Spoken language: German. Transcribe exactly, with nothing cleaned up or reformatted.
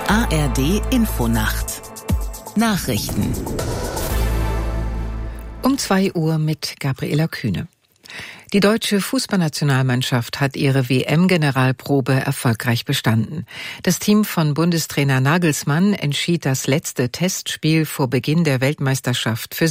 A R D Infonacht Nachrichten Um zwei Uhr mit Gabriela Kühne. Die deutsche Fußballnationalmannschaft hat ihre W M-Generalprobe erfolgreich bestanden. Das Team von Bundestrainer Nagelsmann entschied das letzte Testspiel vor Beginn der Weltmeisterschaft für